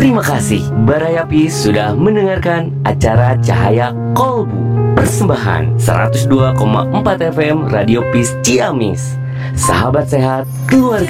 Terima kasih Baraya Peace sudah mendengarkan acara Cahaya Kolbu, persembahan 102,4 FM Radio Peace Ciamis. Sahabat sehat, keluarga